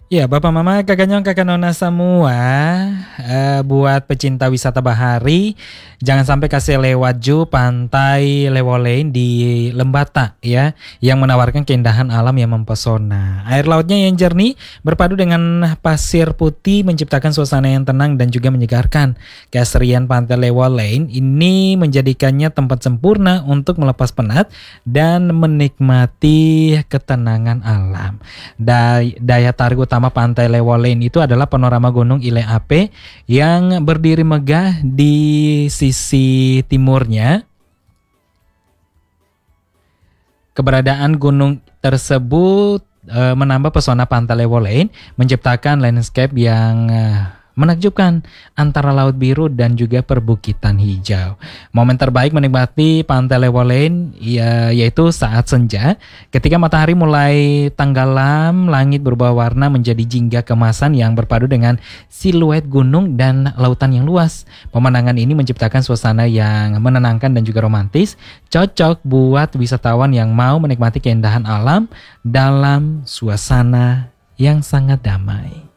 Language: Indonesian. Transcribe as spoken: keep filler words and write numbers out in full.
Ya, Bapak Mama, Kakak Nyong, Kakak Nona semua, eh, buat pecinta wisata bahari, jangan sampai kasih lewat Ju Pantai Lewolein di Lembata ya, yang menawarkan keindahan alam yang mempesona. Air lautnya yang jernih berpadu dengan pasir putih menciptakan suasana yang tenang dan juga menyegarkan. Keasrian Pantai Lewolein ini menjadikannya tempat sempurna untuk melepas penat dan menikmati ketenangan alam. Day- daya tarik utama Pantai Lewolein itu adalah panorama Gunung Ile Ape yang berdiri megah di sisi timurnya. Keberadaan gunung tersebut eh, menambah pesona Pantai Lewolein, menciptakan landscape yang eh, menakjubkan antara laut biru dan juga perbukitan hijau. Momen terbaik menikmati Pantai Lewolein ya, yaitu saat senja, ketika matahari mulai tenggelam, langit berubah warna menjadi jingga kemasan yang berpadu dengan siluet gunung dan lautan yang luas. Pemandangan ini menciptakan suasana yang menenangkan dan juga romantis, cocok buat wisatawan yang mau menikmati keindahan alam dalam suasana yang sangat damai.